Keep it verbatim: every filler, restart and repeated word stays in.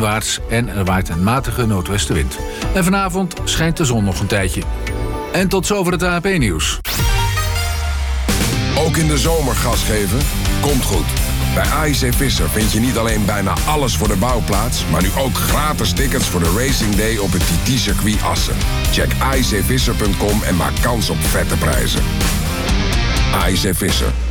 landinwaarts en er waait een matige noordwestenwind. En vanavond schijnt de zon nog een tijdje. En tot zover het A N P-nieuws. Ook in de zomer gas geven? Komt goed. Bij A I C Visser vind je niet alleen bijna alles voor de bouwplaats, maar nu ook gratis tickets voor de Racing Day op het T T-circuit Assen. Check a i c visser punt com en maak kans op vette prijzen. A I C Visser.